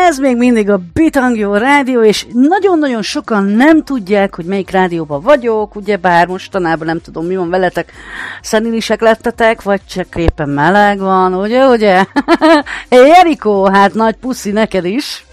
Ez még mindig a Bitangjó Rádió, és nagyon-nagyon sokan nem tudják, hogy melyik rádióban vagyok, ugyebár mostanában nem tudom, mi van veletek, szenilisek lettetek, vagy csak éppen meleg van, ugye? Erikó, hát nagy puszi neked is.